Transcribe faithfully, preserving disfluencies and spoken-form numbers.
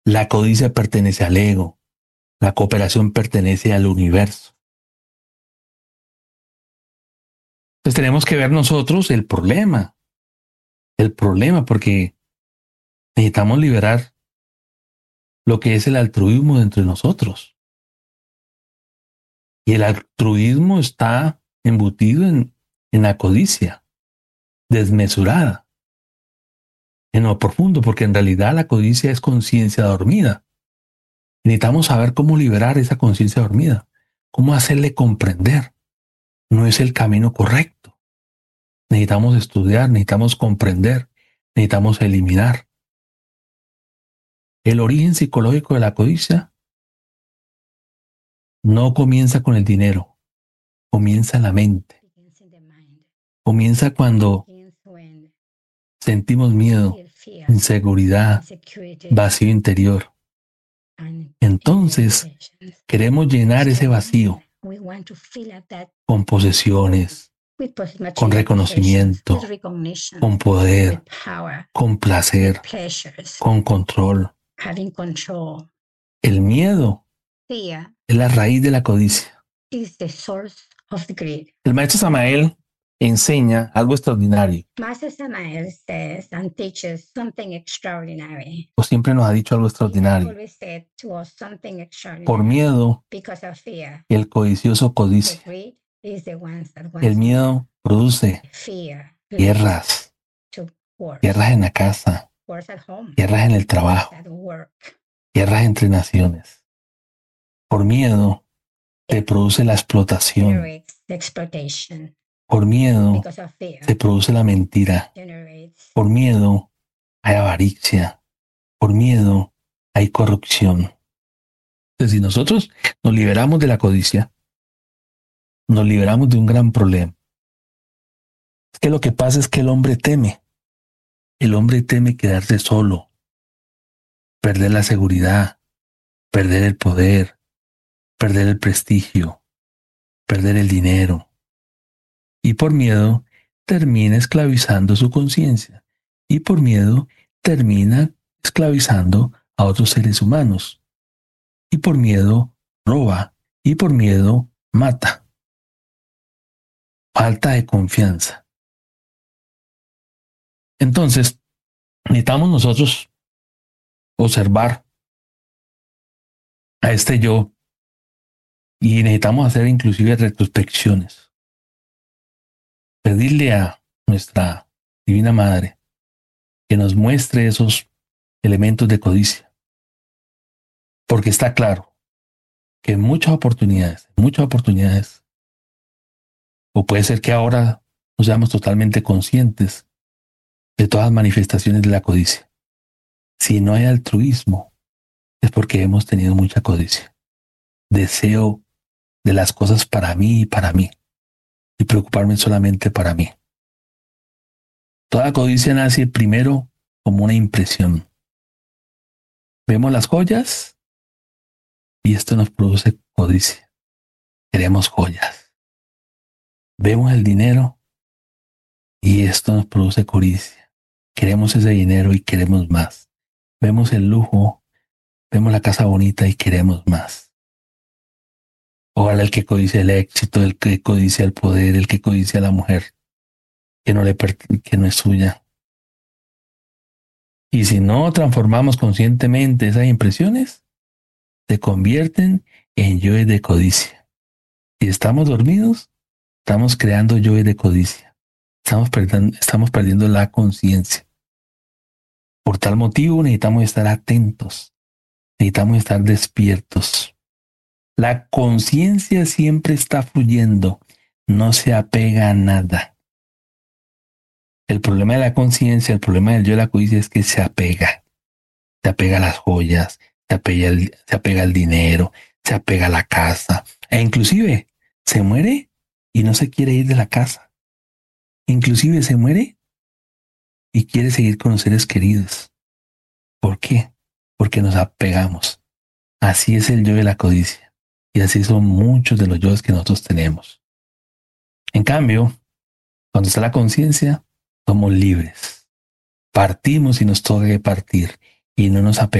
La codicia pertenece al ego. La cooperación pertenece al universo. Entonces tenemos que ver nosotros el problema. El problema, porque necesitamos liberar lo que es el altruismo dentro de nosotros. Y el altruismo está embutido en, en la codicia, desmesurada, en lo profundo, porque en realidad la codicia es conciencia dormida. Necesitamos saber cómo liberar esa conciencia dormida, cómo hacerle comprender. No es el camino correcto. Necesitamos estudiar, necesitamos comprender, necesitamos eliminar. El origen psicológico de la codicia no comienza con el dinero, comienza en la mente. Comienza cuando sentimos miedo, inseguridad, vacío interior. Entonces, queremos llenar ese vacío con posesiones, con reconocimiento, con poder, con placer, con control. El miedo es la raíz de la codicia. El maestro Samael enseña algo extraordinario. Master Samael says and teaches something extraordinary. O siempre nos ha dicho algo He extraordinario. always said to us something extraordinary. Por miedo, Because of fear. el codicioso The codicia. greed is the ones that El wants miedo produce fear. guerras, To wars. guerras en la casa, Wars at home. guerras en el trabajo, At work. guerras entre naciones. Por miedo, se produce la explotación. Generates the exploitation. Por miedo, Because of fear. se produce la mentira. Generates. Por miedo, hay avaricia. Por miedo, hay corrupción. Entonces, si nosotros nos liberamos de la codicia, nos liberamos de un gran problema. Es que lo que pasa es que el hombre teme. El hombre teme quedarse solo, perder la seguridad, perder el poder, perder el prestigio, perder el dinero. Y por miedo termina esclavizando su conciencia. Y por miedo termina esclavizando a otros seres humanos. Y por miedo roba. Y por miedo mata. Falta de confianza. Entonces, necesitamos nosotros observar a este yo y necesitamos hacer inclusive retrospecciones. Pedirle a nuestra Divina Madre que nos muestre esos elementos de codicia. Porque está claro que en muchas oportunidades, en muchas oportunidades, o puede ser que ahora no seamos totalmente conscientes de todas las manifestaciones de la codicia. Si no hay altruismo, es porque hemos tenido mucha codicia. Deseo de las cosas para mí y para mí. Y preocuparme solamente para mí. Toda codicia nace primero como una impresión. Vemos las joyas y esto nos produce codicia. Queremos joyas. Vemos el dinero y esto nos produce codicia. Queremos ese dinero y queremos más. Vemos el lujo, vemos la casa bonita y queremos más. Ojalá el que codicia el éxito, el que codicia el poder, el que codicia a la mujer, que no, le que no es suya. Y si no transformamos conscientemente esas impresiones, se convierten en yoes de codicia. Si estamos dormidos, estamos creando yoes de codicia. Estamos perdiendo, estamos perdiendo la conciencia. Por tal motivo necesitamos estar atentos, necesitamos estar despiertos. La conciencia siempre está fluyendo, no se apega a nada. El problema de la conciencia, el problema del yo de la codicia es que se apega. Se apega a las joyas, se apega, el, se apega al dinero, se apega a la casa. E inclusive se muere y no se quiere ir de la casa. Inclusive se muere y quiere seguir con los seres queridos. ¿Por qué? Porque nos apegamos. Así es el yo de la codicia. Y así son muchos de los yoes que nosotros tenemos. En cambio, cuando está la conciencia, somos libres. Partimos y nos toca partir y no nos apegamos.